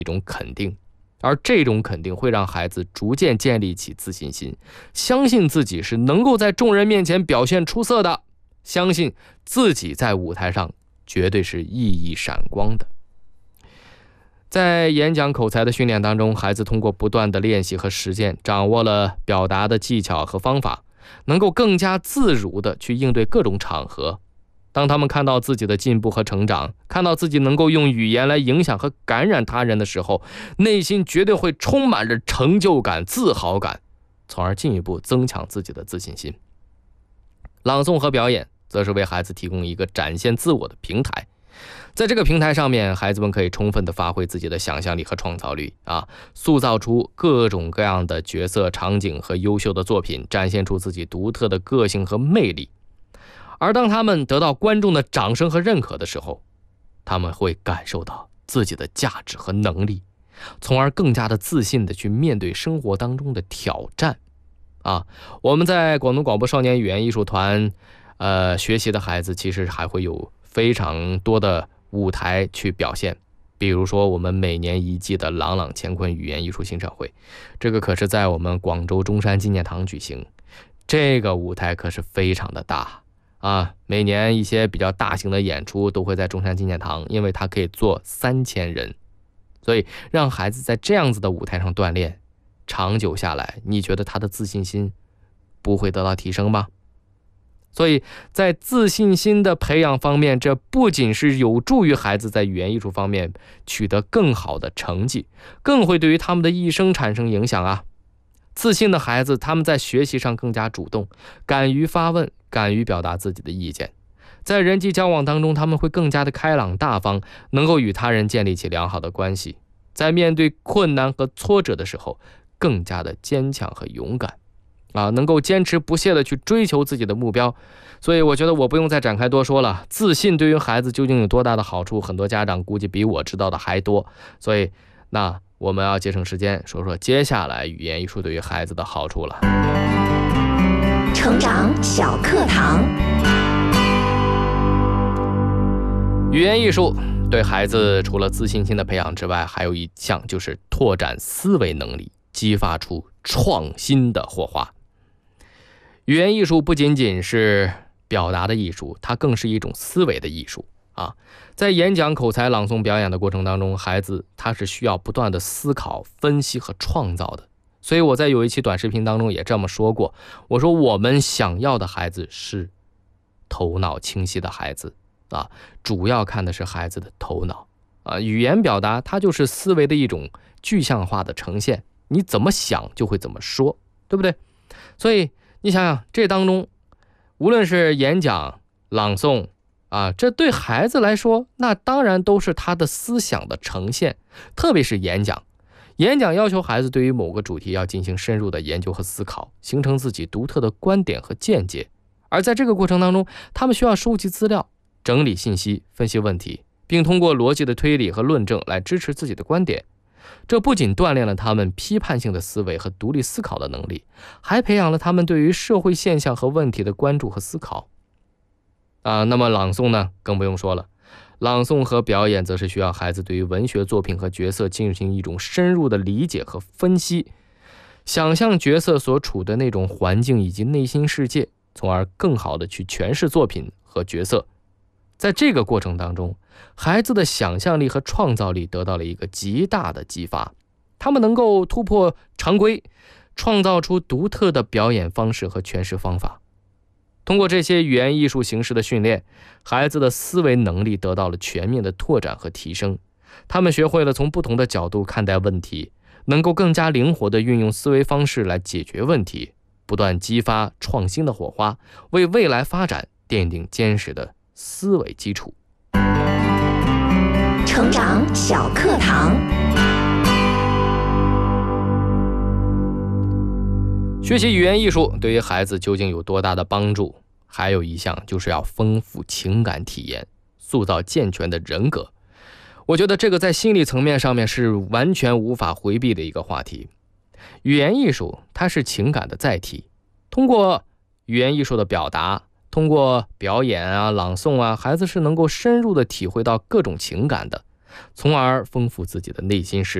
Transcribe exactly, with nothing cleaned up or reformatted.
一种肯定，而这种肯定会让孩子逐渐建立起自信心，相信自己是能够在众人面前表现出色的，相信自己在舞台上绝对是熠熠闪光的。在演讲口才的训练当中，孩子通过不断的练习和实践，掌握了表达的技巧和方法，能够更加自如地去应对各种场合。当他们看到自己的进步和成长，看到自己能够用语言来影响和感染他人的时候，内心绝对会充满着成就感、自豪感，从而进一步增强自己的自信心。朗诵和表演则是为孩子提供一个展现自我的平台，在这个平台上面，孩子们可以充分地发挥自己的想象力和创造力啊，塑造出各种各样的角色、场景和优秀的作品，展现出自己独特的个性和魅力。而当他们得到观众的掌声和认可的时候，他们会感受到自己的价值和能力，从而更加的自信地去面对生活当中的挑战啊。我们在广东广播少年语言艺术团呃，学习的孩子其实还会有非常多的舞台去表现，比如说我们每年一季的朗朗乾坤语言艺术欣赏会，这个可是在我们广州中山纪念堂举行，这个舞台可是非常的大啊，每年一些比较大型的演出都会在中山纪念堂，因为它可以坐三千人，所以让孩子在这样子的舞台上锻炼，长久下来，你觉得他的自信心不会得到提升吗？所以在自信心的培养方面，这不仅是有助于孩子在语言艺术方面取得更好的成绩，更会对于他们的一生产生影响啊。自信的孩子，他们在学习上更加主动，敢于发问，敢于表达自己的意见。在人际交往当中，他们会更加的开朗大方，能够与他人建立起良好的关系。在面对困难和挫折的时候，更加的坚强和勇敢啊，能够坚持不懈的去追求自己的目标。所以我觉得我不用再展开多说了，自信对于孩子究竟有多大的好处，很多家长估计比我知道的还多。所以那我们要节省时间说说接下来语言艺术对于孩子的好处了。 成长小课堂。 语言艺术对孩子除了自信心的培养之外，还有一项就是拓展思维能力，激发出创新的火花。语言艺术不仅仅是表达的艺术，它更是一种思维的艺术啊。在演讲、口才、朗诵、表演的过程当中，孩子他是需要不断的思考、分析和创造的。所以我在有一期短视频当中也这么说过，我说我们想要的孩子是头脑清晰的孩子啊，主要看的是孩子的头脑啊。语言表达它就是思维的一种具象化的呈现，你怎么想就会怎么说，对不对？所以你想想，这当中无论是演讲、朗诵啊，这对孩子来说，那当然都是他的思想的呈现。特别是演讲，演讲要求孩子对于某个主题要进行深入的研究和思考，形成自己独特的观点和见解。而在这个过程当中，他们需要收集资料、整理信息、分析问题，并通过逻辑的推理和论证来支持自己的观点。这不仅锻炼了他们批判性的思维和独立思考的能力，还培养了他们对于社会现象和问题的关注和思考啊。那么朗诵呢，更不用说了，朗诵和表演则是需要孩子对于文学作品和角色进行一种深入的理解和分析，想象角色所处的那种环境以及内心世界，从而更好的去诠释作品和角色。在这个过程当中，孩子的想象力和创造力得到了一个极大的激发，他们能够突破常规，创造出独特的表演方式和诠释方法。通过这些语言艺术形式的训练，孩子的思维能力得到了全面的拓展和提升，他们学会了从不同的角度看待问题，能够更加灵活地运用思维方式来解决问题，不断激发创新的火花，为未来发展奠定坚实的思维基础。 成长小课堂。 学习语言艺术对于孩子究竟有多大的帮助？还有一项就是要丰富情感体验，塑造健全的人格。我觉得这个在心理层面上面是完全无法回避的一个话题。语言艺术它是情感的载体，通过语言艺术的表达，通过表演啊、朗诵啊，孩子是能够深入的体会到各种情感的。 从而丰富自己的内心世